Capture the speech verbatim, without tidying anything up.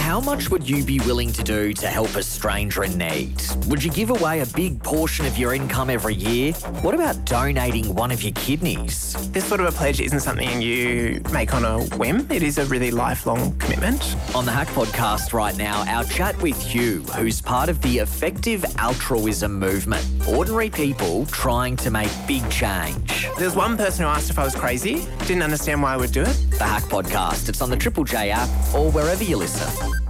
How much would you be willing to do to help a stranger in need? Would you give away a big portion of your income every year? What about donating one of your kidneys? This sort of a pledge isn't something you make on a whim. It is a really lifelong commitment. On the Hack podcast right now, our chat with Hugh, who's part of the effective altruism movement. Ordinary people trying to make big change. There was one person who asked if I was crazy, didn't understand why I would do it. The Hack podcast. It's on the Triple J app or wherever you listen.